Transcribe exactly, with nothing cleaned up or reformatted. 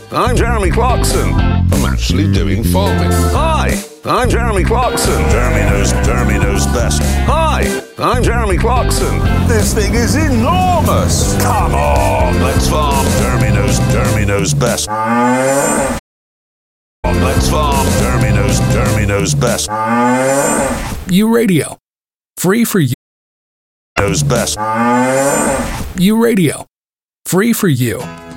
I'm Jeremy Clarkson. I'm actually doing farming. Hi, I'm Jeremy Clarkson. Jeremy knows, Jeremy knows best. Hi, I'm Jeremy Clarkson. This thing is enormous. Come on, let's farm. Jeremy knows, Jeremy knows best. Let's farm. Jeremy knows, Jeremy knows best. U Radio. Free for you. Knows best. U Radio. Free for you.